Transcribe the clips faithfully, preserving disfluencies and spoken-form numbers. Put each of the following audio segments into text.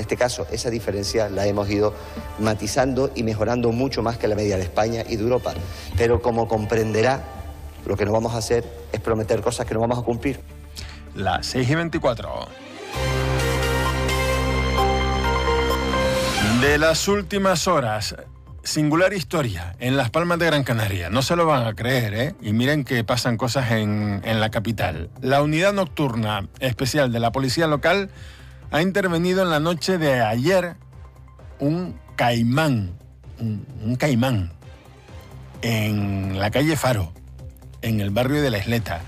este caso, esa diferencia la hemos ido matizando y mejorando mucho más que la media de España y de Europa. Pero como comprenderá, lo que no vamos a hacer es prometer cosas que no vamos a cumplir. Las seis y veinticuatro. De las últimas horas, singular historia en Las Palmas de Gran Canaria. No se lo van a creer, ¿eh? Y miren que pasan cosas en, en la capital. La unidad nocturna especial de la policía local ha intervenido en la noche de ayer un caimán, un, un caimán, en la calle Faro, en el barrio de La Isleta.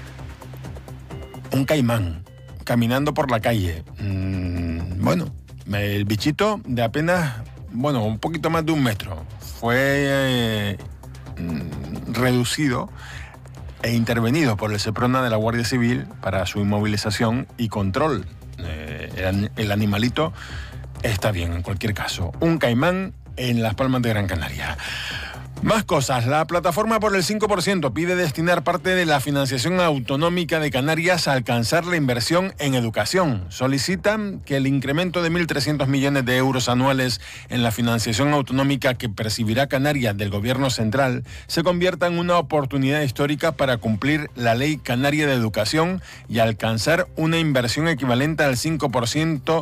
Un caimán caminando por la calle. Mm, bueno, el bichito de apenas, bueno, un poquito más de un metro, fue eh, mm, reducido e intervenido por el SEPRONA de la Guardia Civil para su inmovilización y control. Eh, el, el animalito está bien en cualquier caso. Un caimán en Las Palmas de Gran Canaria. Más cosas. La plataforma por el cinco por ciento pide destinar parte de la financiación autonómica de Canarias a alcanzar la inversión en educación. Solicitan que el incremento de mil trescientos millones de euros anuales en la financiación autonómica que percibirá Canarias del gobierno central se convierta en una oportunidad histórica para cumplir la Ley Canaria de Educación y alcanzar una inversión equivalente al cinco por ciento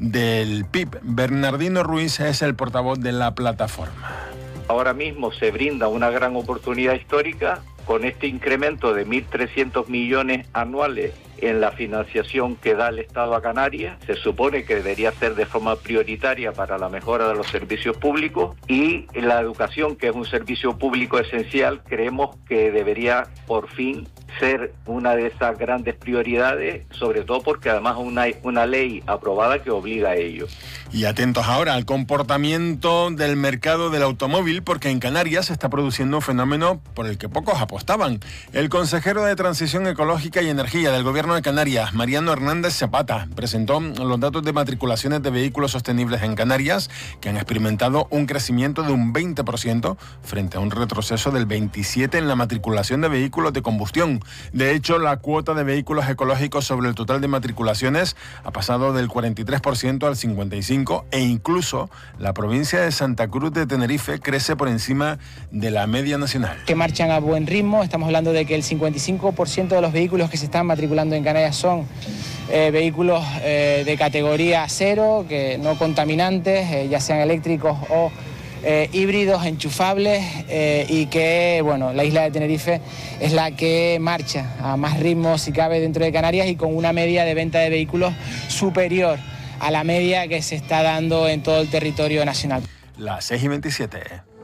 del P I B. Bernardino Ruiz es el portavoz de la plataforma. Ahora mismo se brinda una gran oportunidad histórica con este incremento de mil trescientos millones anuales en la financiación que da el Estado a Canarias. Se supone que debería ser de forma prioritaria para la mejora de los servicios públicos, y la educación, que es un servicio público esencial, creemos que debería por fin ser una de esas grandes prioridades, sobre todo porque además una, una ley aprobada que obliga a ello. Y atentos ahora al comportamiento del mercado del automóvil, porque en Canarias se está produciendo un fenómeno por el que pocos apostaban. El consejero de Transición Ecológica y Energía del Gobierno de Canarias, Mariano Hernández Zapata, presentó los datos de matriculaciones de vehículos sostenibles en Canarias, que han experimentado un crecimiento de un veinte por ciento frente a un retroceso del veintisiete por ciento en la matriculación de vehículos de combustión. De hecho, la cuota de vehículos ecológicos sobre el total de matriculaciones ha pasado del cuarenta y tres por ciento al cincuenta y cinco por ciento, e incluso la provincia de Santa Cruz de Tenerife crece por encima de la media nacional. Que marchan a buen ritmo. Estamos hablando de que el cincuenta y cinco por ciento de los vehículos que se están matriculando en Canarias son eh, vehículos eh, de categoría cero, que no contaminantes, eh, ya sean eléctricos o Eh, híbridos, enchufables, eh, y que, bueno, la isla de Tenerife es la que marcha a más ritmo, si cabe, dentro de Canarias, y con una media de venta de vehículos superior a la media que se está dando en todo el territorio nacional. Las seis y veintisiete.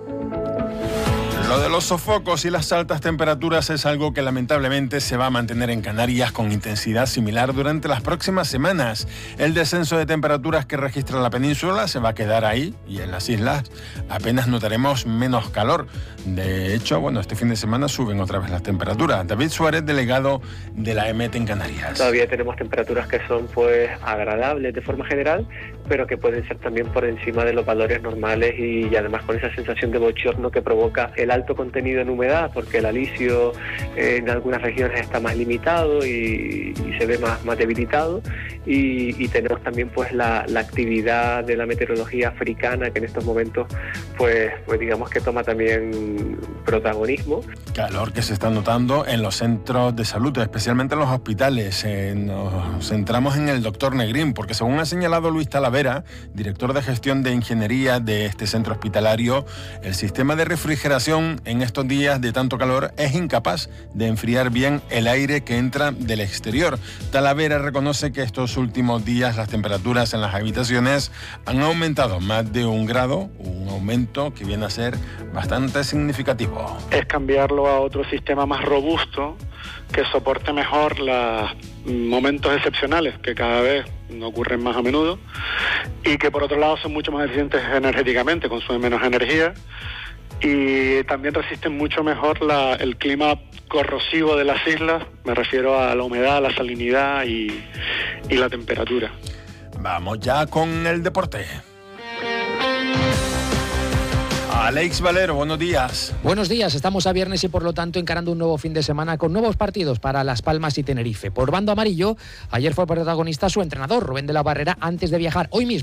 Lo de los sofocos y las altas temperaturas es algo que lamentablemente se va a mantener en Canarias con intensidad similar durante las próximas semanas. El descenso de temperaturas que registra la península se va a quedar ahí, y en las islas apenas notaremos menos calor. De hecho, bueno, este fin de semana suben otra vez las temperaturas. David Suárez, delegado de la E M E T en Canarias. Todavía tenemos temperaturas que son pues agradables de forma general, pero que pueden ser también por encima de los valores normales, y, y además con esa sensación de bochorno que provoca el alto contenido en humedad, porque el alisio eh, en algunas regiones está más limitado y, y se ve más, más debilitado, y, y tenemos también pues la, la actividad de la meteorología africana, que en estos momentos pues, pues digamos que toma también protagonismo. Calor que se está notando en los centros de salud, especialmente en los hospitales. Eh, nos centramos en el doctor Negrín, porque según ha señalado Luis Talavera, director de gestión de ingeniería de este centro hospitalario, el sistema de refrigeración en estos días de tanto calor es incapaz de enfriar bien el aire que entra del exterior. Talavera reconoce que estos últimos días las temperaturas en las habitaciones han aumentado más de un grado, un aumento que viene a ser bastante significativo. Es cambiarlo a otro sistema más robusto, que soporte mejor los momentos excepcionales que cada vez ocurren más a menudo, y que por otro lado son mucho más eficientes energéticamente, consumen menos energía, y también resisten mucho mejor la, el clima corrosivo de las islas. Me refiero a la humedad, la salinidad y, y la temperatura. Vamos ya con el deporte. Alex Valero, buenos días. Buenos días, estamos a viernes y por lo tanto encarando un nuevo fin de semana con nuevos partidos para Las Palmas y Tenerife. Por bando amarillo, ayer fue protagonista su entrenador, Rubén de la Barrera, antes de viajar hoy mismo